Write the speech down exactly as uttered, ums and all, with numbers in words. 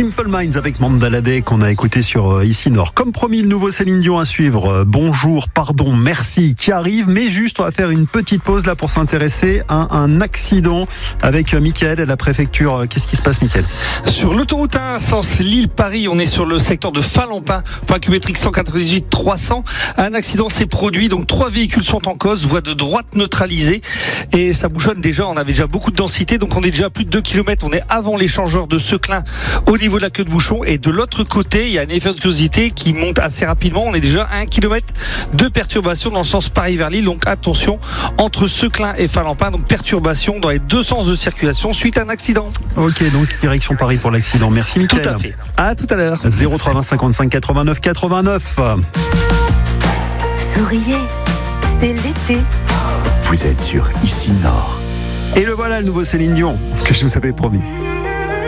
Simple Minds avec Mandalade qu'on a écouté sur euh, Ici Nord. Comme promis, le nouveau Céline Dion à suivre. Euh, bonjour, pardon, merci qui arrive. Mais juste, on va faire une petite pause là pour s'intéresser à un accident avec euh, Mickaël à la préfecture. Qu'est-ce qui se passe, Mickaël ? Sur l'autoroute un, sens Lille-Paris, on est sur le secteur de Falampin, point kilométrique cent quatre-vingt-dix-huit trois cents. Un accident s'est produit, donc trois véhicules sont en cause, voie de droite neutralisée. Et ça bouchonne déjà, on avait déjà beaucoup de densité, donc on est déjà à plus de deux kilomètres. On est avant l'échangeur de Seclin au niveau de la queue de bouchon. Et de l'autre côté, il y a une infectiosité qui monte assez rapidement. On est déjà à un kilomètre de perturbation dans le sens Paris vers Lille. Donc attention, entre Seclin et Falampin, donc perturbation dans les deux sens de circulation suite à un accident. Ok, donc direction Paris pour l'accident. Merci Mickaël. Tout à fait. À tout à l'heure. zéro trois vingt cinquante-cinq quatre-vingt-neuf quatre-vingt-neuf. Souriez, c'est l'été. Vous êtes sur Ici Nord. Et le voilà, le nouveau Céline Dion que je vous avais promis.